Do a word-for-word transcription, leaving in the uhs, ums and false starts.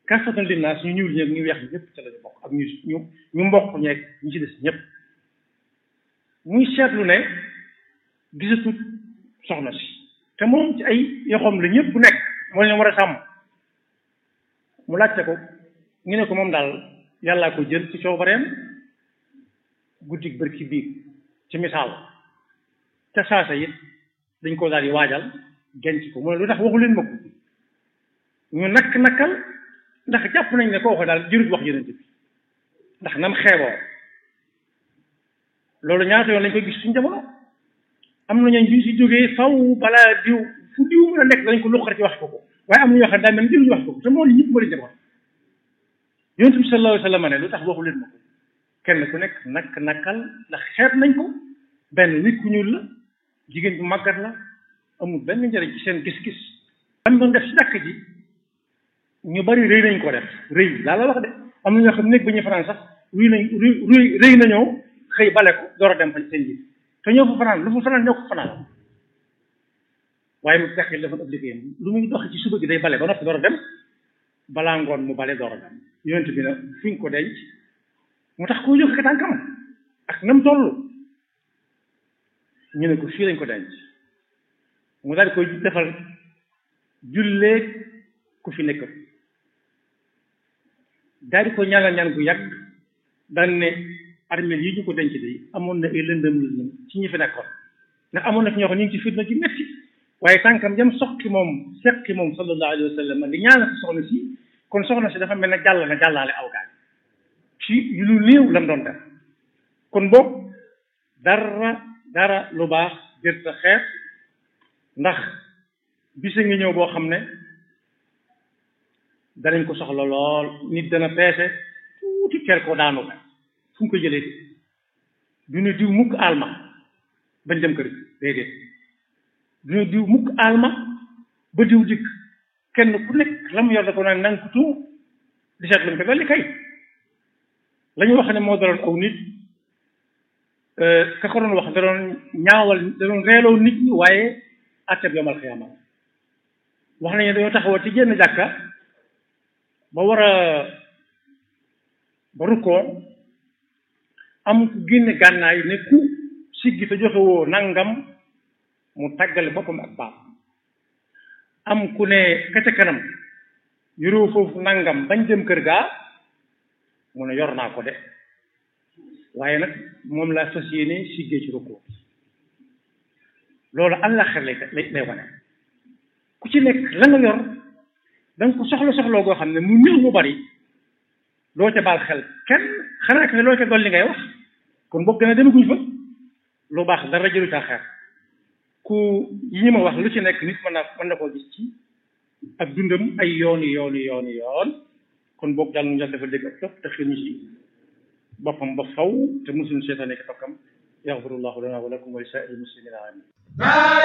kaafatan linnaas ñu ñuul ñeeg ñu weex ñëpp ca lañu bokk ak ñu ñu ñu mbokk ñeeg ñu ci des ñëpp muy seetlu ne gisatut soxna si te moom ci ay yoxoom la ñëpp bu nekk moo leen war a sàmm mu laajte ko ñu ne ko moom daal yàllaa ko jël ci coobareem guddik bërki biig ci misaal ca saasa it dañ ko daal di waajal genc ko mu ne lu tax waxu leen ma ko ñu nakk nakkal ndax jàpp nañ ne kooku daal jërut wax yonent bi ndax nam xeeboo loolu ñaata yoon lañ koy gis suñu jamono am na ñooñ bi si jógee faw balaa diw fu diw mën a nekk dañ ko luqar ci wax ko ko waaye am na ñoo xam ne daa mel ni diw wax ko ko te loolu ñëpp ma leen jamono yonent bi sallallahu alayhi wa sallam ne lu tax waxu leen ma ko kenn ku nekk nakk nakkal ndax xeeb nañ ko benn nit ku ñuul la jigéen bu màggat la amul benn njëriñ ci seen gis-gis am doon def si dàkk ji ñu bari rëy nañ ko def rëy laa la wax de am na ñoo xam nekk ba ñu fanaan sax rëy nañ rëy rëy nañoo xëy bale ko door a dem fa seen ji te ñoo fa fanaan lu fa fanaan ñoo ko fanaan waaye mu fekk dafa ëpp liggéeyam lu muy dox ci suba gi day bale ba noppi door a dem balaa ngoon mu bale door a dem yonent bi nag fi nga ko denc mu tax koo jóg ka tànkam ak nam toll ñu ne ko fii lañ ko denc mu daal di koy defal jullee ku fi nekk daal di ko ñaanal ñaan bu yàgg daan ne armeel yi ñu ko denc de amoon na ay lëndëm lëndëm ci ñi fi nekkoon ndax amoon na fi ñoo xam ñu ngi ci fitna ci metti waaye tànkam jëm soqi moom seqi moom sallallahu alayhi wa sallam di ñaanal si soxna si kon soxna si dafa mel ne jàll na jàllaale aw gaal ci lu néew lam doon def kon boog dara dara lu baax jër sa xeet ndax bisa ngi ñëw boo xam ne danañ ko soxla lool nit dana peese tuuti teel ko daanu ko fu mu ko jëlee du ne diw mukk alma bañ dem kër gi déedéet du ne diw mukk alma ba diw dikk kenn ku nekk la mu yor da ko naan nang ko tuum di seet lañ ko dolli kay la ñu wax ne moo daloon aw nit ka ko doon wax da doon ñaawal da doon reeloo nit ñi waaye atteb yomal xiyaama wax nañu dañoo taxawal ci jenn jàkka ba war a ba rukkoo am ku génne gànnaay ne ku siggi te joxe woo nangam mu tàggale boppam ak baam am ku ne ka ca kanam yoroo foofu nangam bañ dem kër gaa mu ne yor naa ko de waaye nag moom laa fas yéene siggee ci rukkoo loolu allah xel lay lay wane ku ci nekk la nga yor da nga ko soxla soxloo goo xam ne mu néew mu bari doo ca baal xel kenn xanaa que loo ca dolli ngay wax kon boog gën a demaguñ fa lu baax dara jëlu caa xeer ku yi ñu ma wax lu ci nekk nit mën na mën na koo gis ci ak dundam ay yooni yooni yooni yoon kon boog daal ñu dafa dégg ak topp te xir ñu ci boppam ba faw te musuñu seetaane ki tokkam yaxfirullahu lana wa lakum wa li saa'iril muslimina amin